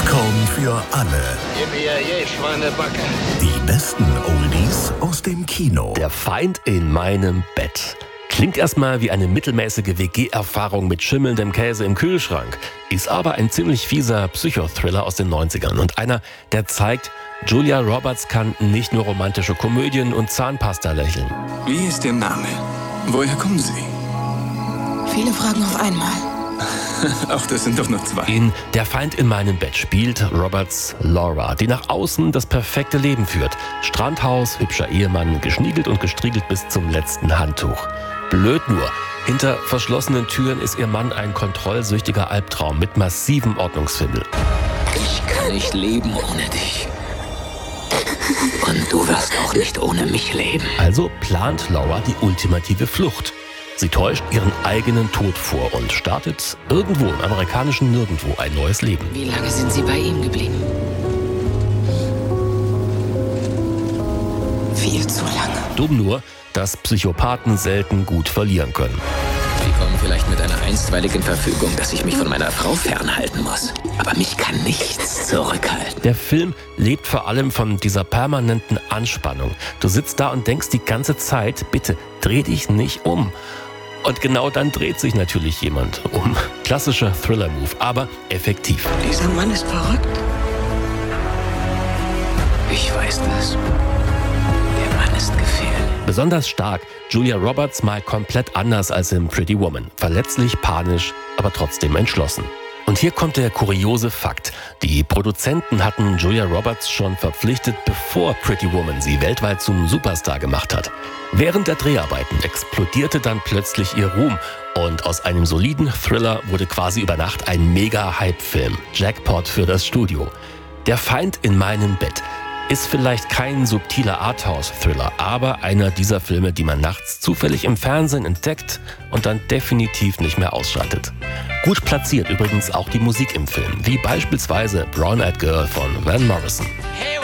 Popcorn für alle. Gib mir je Schweinebacke. Die besten Oldies aus dem Kino. Der Feind in meinem Bett. Klingt erstmal wie eine mittelmäßige WG-Erfahrung mit schimmelndem Käse im Kühlschrank, ist aber ein ziemlich fieser Psychothriller aus den 90ern und einer, der zeigt, Julia Roberts kann nicht nur romantische Komödien und Zahnpasta lächeln. Wie ist Ihr Name? Woher kommen Sie? Viele Fragen auf einmal. Ach, das sind doch nur 2. In Der Feind in meinem Bett spielt Roberts Laura, die nach außen das perfekte Leben führt. Strandhaus, hübscher Ehemann, geschniegelt und gestriegelt bis zum letzten Handtuch. Blöd nur, hinter verschlossenen Türen ist ihr Mann ein kontrollsüchtiger Albtraum mit massivem Ordnungsfimmel. Ich kann nicht leben ohne dich. Und du wirst auch nicht ohne mich leben. Also plant Laura die ultimative Flucht. Sie täuscht ihren eigenen Tod vor und startet irgendwo im amerikanischen Nirgendwo ein neues Leben. Wie lange sind Sie bei ihm geblieben? Viel zu lange. Dumm nur, dass Psychopathen selten gut verlieren können. Sie kommen vielleicht mit einer einstweiligen Verfügung, dass ich mich von meiner Frau fernhalten muss. Aber mich kann nichts zurückhalten. Der Film lebt vor allem von dieser permanenten Anspannung. Du sitzt da und denkst die ganze Zeit, bitte dreh dich nicht um. Und genau dann dreht sich natürlich jemand um. Klassischer Thriller-Move, aber effektiv. Dieser Mann ist verrückt. Ich weiß das. Der Mann ist gefährlich. Besonders stark Julia Roberts mal komplett anders als in Pretty Woman. Verletzlich, panisch, aber trotzdem entschlossen. Und hier kommt der kuriose Fakt. Die Produzenten hatten Julia Roberts schon verpflichtet, bevor Pretty Woman sie weltweit zum Superstar gemacht hat. Während der Dreharbeiten explodierte dann plötzlich ihr Ruhm und aus einem soliden Thriller wurde quasi über Nacht ein Mega-Hype-Film. Jackpot für das Studio. Der Feind in meinem Bett ist vielleicht kein subtiler Arthouse-Thriller, aber einer dieser Filme, die man nachts zufällig im Fernsehen entdeckt und dann definitiv nicht mehr ausschaltet. Gut platziert übrigens auch die Musik im Film, wie beispielsweise Brown Eyed Girl von Van Morrison.